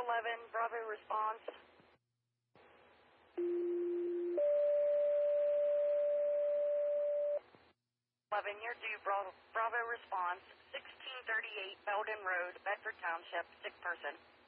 11, Bravo response. 11, you're due. Bravo response. 1638 Belden Road, Bedford Township, sick person.